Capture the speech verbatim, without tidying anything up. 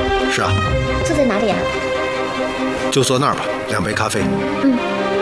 是啊。 坐在哪里啊？ 就坐那儿吧，两杯咖啡。 嗯。